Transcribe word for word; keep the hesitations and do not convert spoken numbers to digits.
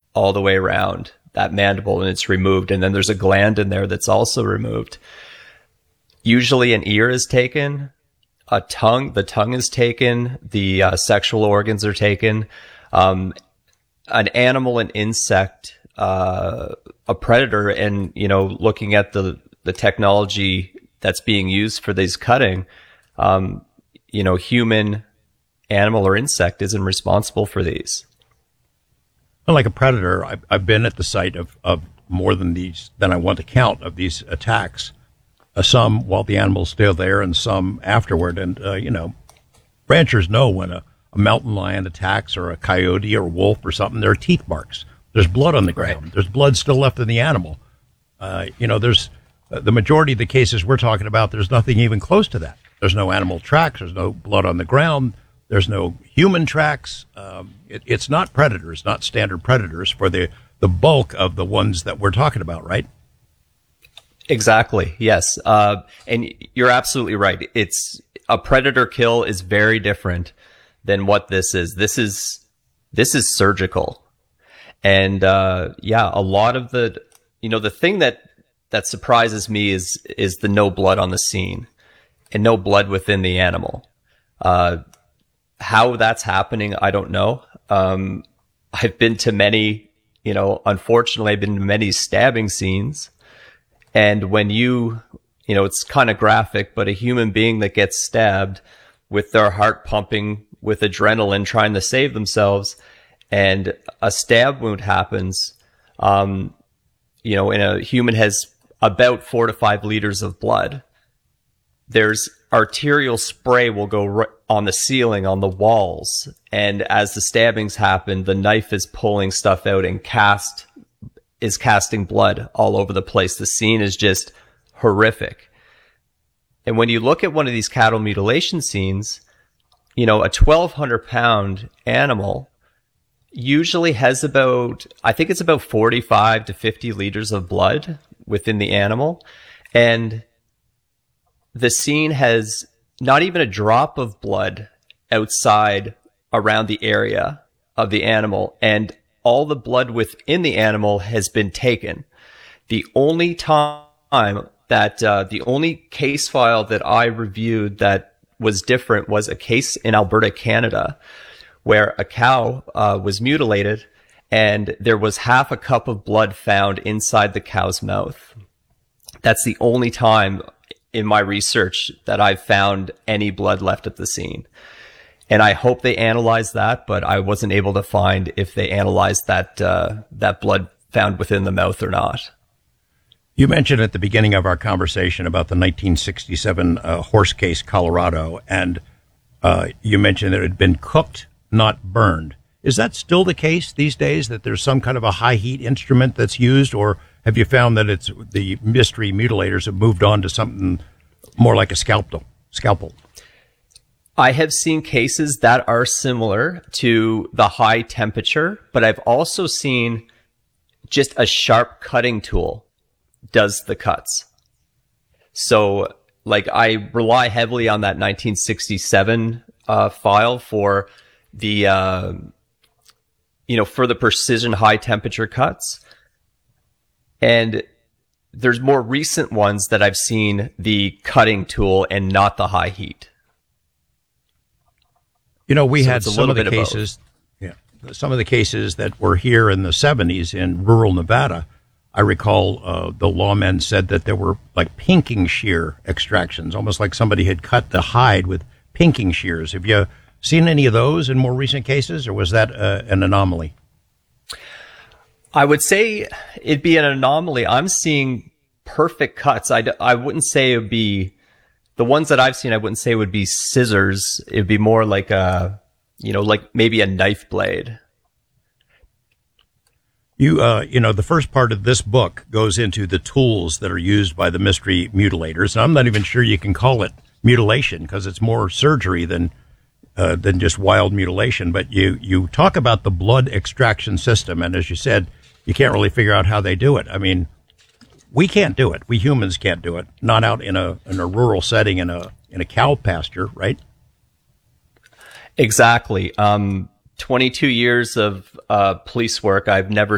all the way around that mandible, and it's removed. And then there's a gland in there that's also removed. Usually an ear is taken, a tongue, the tongue is taken, the uh, sexual organs are taken. Um, an animal, an insect, uh, a predator, and, you know, looking at the, the technology that's being used for these cutting, um, you know, human, animal, or insect isn't responsible for these. Well, like a predator, I've, I've been at the site of, of more than these, than I want to count of these attacks. Uh, some while the animal's still there and some afterward. And, uh, you know, ranchers know when a, a mountain lion attacks or a coyote or a wolf or something, there are teeth marks. There's blood on the ground. Right. There's blood still left in the animal. Uh, you know, there's uh, the majority of the cases we're talking about, there's nothing even close to that. There's no animal tracks. There's no blood on the ground. There's no human tracks. Um, it, it's not predators, not standard predators for the, the bulk of the ones that we're talking about, right? Exactly. Yes. Uh, and you're absolutely right. It's a predator kill is very different than what this is. This is, this is surgical. And, uh, yeah, a lot of the, you know, the thing that, that surprises me is, is the no blood on the scene and no blood within the animal. Uh, how that's happening, I don't know. Um, I've been to many, you know, unfortunately I've been to many stabbing scenes. And when you, you know, it's kind of graphic, but a human being that gets stabbed with their heart pumping with adrenaline trying to save themselves, and a stab wound happens, um, you know, and a human has about four to five liters of blood. There's arterial spray will go right on the ceiling, on the walls. And as the stabbings happen, the knife is pulling stuff out and cast is casting blood all over the place. The scene is just horrific. And when you look at one of these cattle mutilation scenes, you know, a twelve hundred pound animal usually has about, I think it's about forty-five to fifty liters of blood within the animal. And the scene has not even a drop of blood outside around the area of the animal. And all the blood within the animal has been taken. The only time that, uh, the only case file that I reviewed that was different was a case in Alberta, Canada, where a cow, uh, was mutilated and there was half a cup of blood found inside the cow's mouth. That's the only time in my research that I've found any blood left at the scene. And I hope they analyzed that, but I wasn't able to find if they analyzed that uh, that blood found within the mouth or not. You mentioned at the beginning of our conversation about the nineteen sixty-seven uh, horse case, Colorado, and uh, you mentioned that it had been cooked, not burned. Is that still the case these days, that there's some kind of a high heat instrument that's used, or have you found that it's the mystery mutilators have moved on to something more like a scalpel? Scalpel. I have seen cases that are similar to the high temperature, but I've also seen just a sharp cutting tool does the cuts. So, like, I rely heavily on that nineteen sixty-seven uh, file for the, uh, you know, for the precision high temperature cuts. And there's more recent ones that I've seen the cutting tool and not the high heat. You know, we so had some of the cases, yeah, some of the cases that were here in the seventies in rural Nevada. I recall uh, the lawmen said that there were like pinking shear extractions, almost like somebody had cut the hide with pinking shears. Have you seen any of those in more recent cases, or was that uh, an anomaly? I would say it'd be an anomaly. I'm seeing perfect cuts. I, I wouldn't say it would be, the ones that I've seen, I wouldn't say it would be scissors. It'd be more like a, you know, like maybe a knife blade. You, uh, you know, the first part of this book goes into the tools that are used by the mystery mutilators. And I'm not even sure you can call it mutilation because it's more surgery than, uh, than just wild mutilation. But you, you talk about the blood extraction system. And as you said, you can't really figure out how they do it. I mean, we can't do it. We humans can't do it. Not out in a, in a rural setting in a, in a cow pasture, right? Exactly. Um, twenty-two years of, uh, police work. I've never